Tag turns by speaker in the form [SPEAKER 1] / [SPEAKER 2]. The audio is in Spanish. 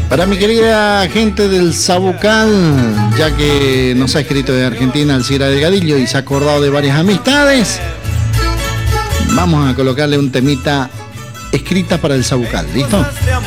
[SPEAKER 1] Para mi querida gente del Sabucal, ya que nos ha escrito de Argentina Alcira Delgadillo y se ha acordado de varias amistades, vamos a colocarle un temita escrita para el Sabucal, ¿listo?